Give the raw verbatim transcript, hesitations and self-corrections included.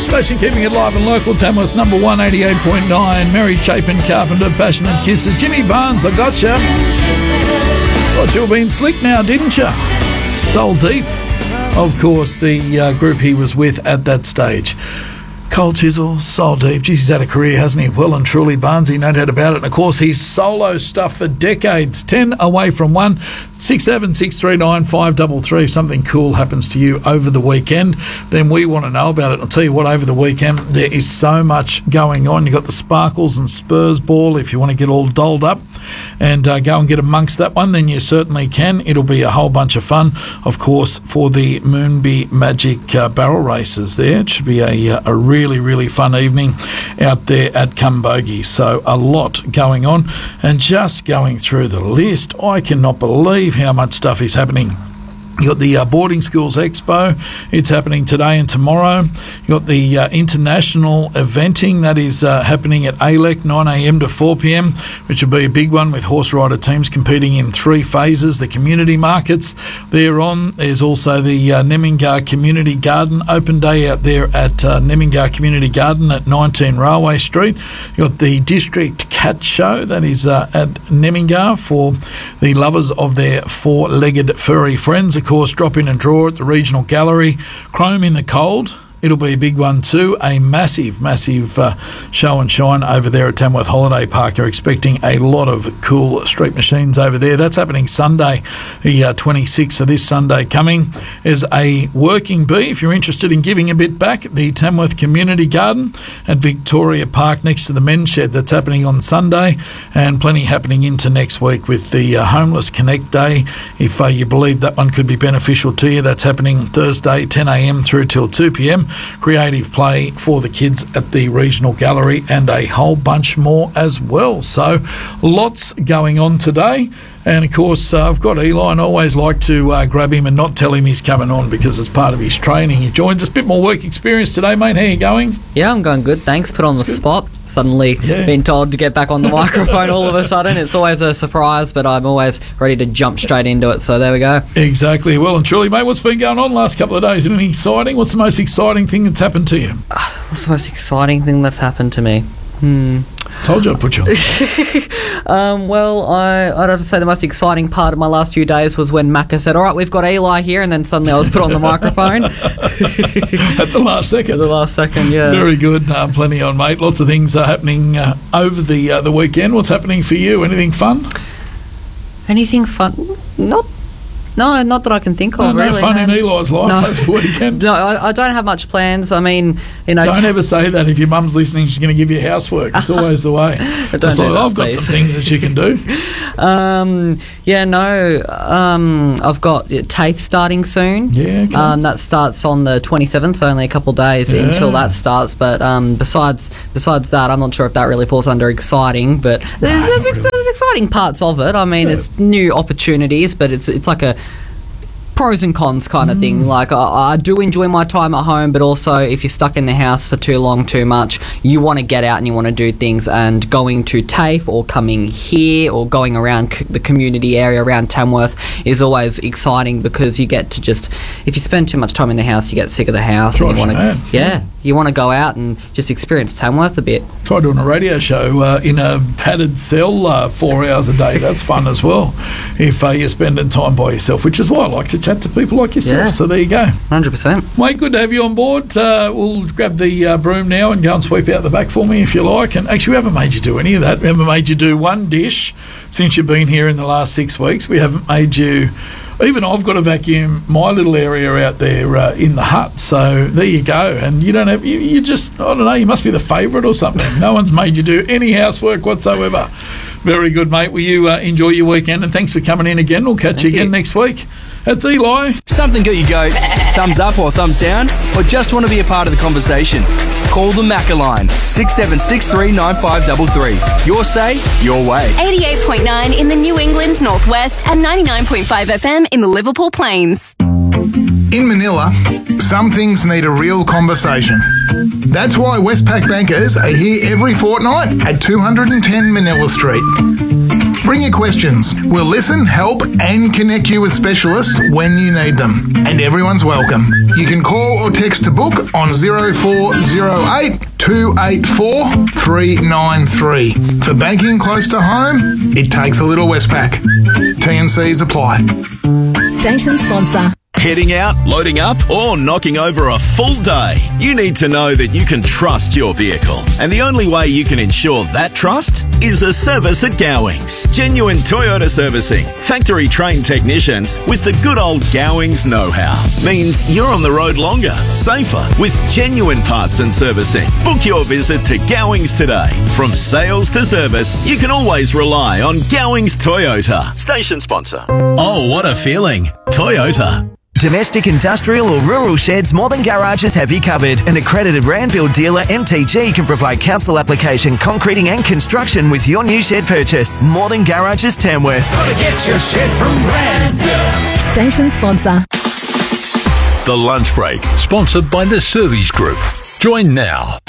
station keeping it live and local. Tamworth's number one, eighty-eight point nine. Mary Chapin Carpenter, Passionate Kisses. Jimmy Barnes, I gotcha. Thought you were being slick now, didn't you? Soul Deep. Of course, the uh, group he was with at that stage. Cole Chisel, Soul Deep. Geez, he's had a career, hasn't he? Well and truly, Barnesy, no doubt about it. And, of course, he's solo stuff for decades. Ten away from one. six seven six three nine five three three. If something cool happens to you over the weekend, then we want to know about it. I'll tell you what, over the weekend, there is so much going on. You've got the Sparkles and Spurs ball. If you want to get all dolled up and uh, go and get amongst that one, then you certainly can. It'll be a whole bunch of fun, of course, for the Moonbee Magic uh, barrel races there. It should be a, a really, really fun evening out there at Cumbogie. So a lot going on. And just going through the list, I cannot believe how much stuff is happening. You've got the uh, Boarding Schools Expo. It's happening today and tomorrow. You've got the uh, international eventing. That is uh, happening at A L E C, nine a.m. to four p.m, which will be a big one with horse rider teams competing in three phases. The community markets they're on. There's also the uh, Nemmingar Community Garden open day out there at uh, Nemmingar Community Garden at nineteen Railway Street. You've got the District Cat Show. That is uh, at Nemmingar for the lovers of their four-legged furry friends. Of course, drop in and draw at the Regional Gallery. Chrome in the Cold. It'll be a big one too. A massive, massive uh, show and shine over there at Tamworth Holiday Park. You're expecting a lot of cool street machines over there. That's happening Sunday, the uh, twenty-sixth, so this Sunday coming. Is a working bee. If you're interested in giving a bit back, the Tamworth Community Garden at Victoria Park next to the men's shed. That's happening on Sunday, and plenty happening into next week with the uh, Homeless Connect Day. If uh, you believe that one could be beneficial to you, that's happening Thursday, ten a.m. through till two p.m. Creative play for the kids at the Regional Gallery and a whole bunch more as well. So lots going on today. And, of course, uh, I've got Eli, and I always like to uh, grab him and not tell him he's coming on because it's part of his training. He joins us. A bit more work experience today, mate. How you going? Yeah, I'm going good, thanks. Put on That's the good. spot. Suddenly yeah. being told to get back on the microphone all of a sudden. It's always a surprise, but I'm always ready to jump straight into it. So there we go. Exactly. Well and truly, mate, what's been going on the last couple of days? Anything exciting? What's the most exciting thing that's happened to you? What's the most exciting thing that's happened to me? Hmm. Told you I'd put you on. um, well, I, I'd have to say the most exciting part of my last few days was when Macca said, all right, we've got Eli here, and then suddenly I was put on the microphone. At the last second. At the last second, yeah. Very good. Uh, plenty on, mate. Lots of things are happening uh, over the uh, the weekend. What's happening for you? Anything fun? Anything fun? Not No, not that I can think of, no, no really. fun no. in Eli's life no. over the weekend? No, I, I don't have much plans. I mean, you know... Don't t- ever say that. If your mum's listening, she's going to give you housework. It's always the way. don't it's do like, that, I've got please. some things that you can do. um, yeah, no. Um, I've got TAFE starting soon. Yeah, okay. Um, that starts on the twenty-seventh, so only a couple of days yeah. until that starts. But um, besides besides that, I'm not sure if that really falls under exciting, but no, there's, there's, ex- really. there's exciting parts of it. I mean, yeah. it's new opportunities, but it's it's like a... pros and cons kind of mm. thing. Like, I, I do enjoy my time at home, but also if you're stuck in the house for too long, too much, you want to get out and you want to do things, and going to TAFE or coming here or going around c- the community area around Tamworth is always exciting, because you get to just, if you spend too much time in the house, you get sick of the house. Try and you want to, yeah, yeah, you want to go out and just experience Tamworth a bit. Try doing a radio show uh, in a padded cell uh, four hours a day. That's fun as well, if uh, you're spending time by yourself, which is why I like to chat to people like yourself. Yeah. So there you go. one hundred percent. Mate, good to have you on board. Uh, we'll grab the uh, broom now and go and sweep out the back for me if you like. And actually, we haven't made you do any of that. We haven't made you do one dish since you've been here in the last six weeks. We haven't made you... Even I've got to vacuum my little area out there uh, in the hut. So there you go. And you don't have... You, you just... I don't know. You must be the favourite or something. No one's made you do any housework whatsoever. Very good, mate. Will you uh, enjoy your weekend? And thanks for coming in again. We'll catch you again you. next week. That's Eli. Something got you go thumbs up or thumbs down, or just want to be a part of the conversation? Call the Macca line, six seven six three nine five three three. Your say, your way. eighty-eight point nine in the New England Northwest and ninety-nine point five F M in the Liverpool Plains. In Manila, some things need a real conversation. That's why Westpac bankers are here every fortnight at two ten Manila Street. Bring your questions. We'll listen, help and connect you with specialists when you need them. And everyone's welcome. You can call or text to book on zero four zero eight, two eight four, three nine three. For banking close to home, it takes a little Westpac. T and Cs apply. Station sponsor. Heading out, loading up, or knocking over a full day? You need to know that you can trust your vehicle. And the only way you can ensure that trust is a service at Gowings. Genuine Toyota servicing, factory-trained technicians with the good old Gowings know-how. Means you're on the road longer, safer, with genuine parts and servicing. Book your visit to Gowings today. From sales to service, you can always rely on Gowings Toyota. Station sponsor. Oh, what a feeling. Toyota. Domestic, industrial or rural sheds, More Than Garages have you covered. An accredited Randville dealer, M T G, can provide council application, concreting and construction with your new shed purchase. More Than Garages, Tamworth. Gotta get your shed from Randville. Station sponsor. The Lunch Break, sponsored by the Service Group. Join now